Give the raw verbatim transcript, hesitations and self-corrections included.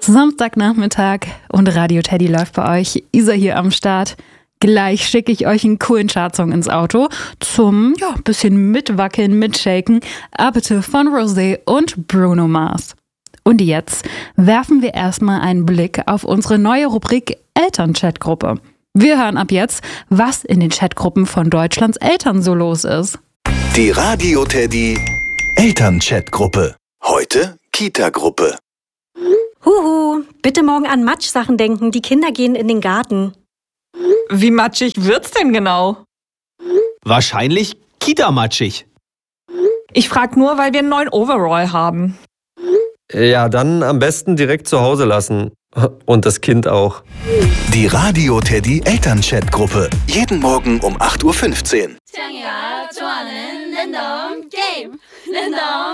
Samstagnachmittag und Radio Teddy läuft bei euch. Isa hier am Start. Gleich schicke ich euch einen coolen Chartsong ins Auto zum, ja, bisschen mitwackeln, mitshaken. Abete von Rosé und Bruno Mars. Und jetzt werfen wir erstmal einen Blick auf unsere neue Rubrik Elternchatgruppe. Wir hören ab jetzt, was in den Chatgruppen von Deutschlands Eltern so los ist. Die Radio Teddy Elternchatgruppe. Heute Kita-Gruppe. Huhu, bitte morgen an Matschsachen denken. Die Kinder gehen in den Garten. Wie matschig wird's denn genau? Wahrscheinlich Kita-matschig. Ich frag nur, weil wir einen neuen Overall haben. Ja, dann am besten direkt zu Hause lassen. Und das Kind auch. Die Radio Teddy Elternchatgruppe. Jeden Morgen um acht Uhr fünfzehn.